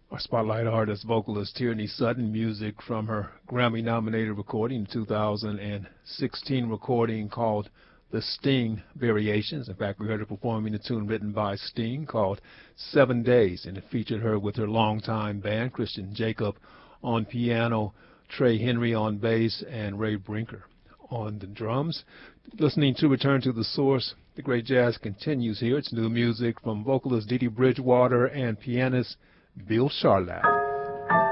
Our spotlight artist, vocalist Tierney Sutton, music from her Grammy-nominated recording, 2016 recording called The Sting Variations. In fact, we heard her performing a tune written by Sting called 7 Days, and it featured her with her longtime band, Christian Jacob on piano, Trey Henry on bass, and Ray Brinker on the drums. Listening to Return to the Source, the great jazz continues here. It's new music from vocalist Dee Dee Bridgewater and pianist Bill Charlap.